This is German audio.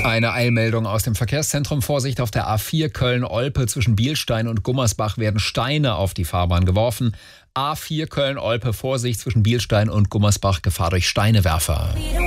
Eine Eilmeldung aus dem Verkehrszentrum. Vorsicht, auf der A4 Köln-Olpe zwischen Bielstein und Gummersbach werden Steine auf die Fahrbahn geworfen. A4 Köln-Olpe, Vorsicht zwischen Bielstein und Gummersbach, Gefahr durch Steinewerfer.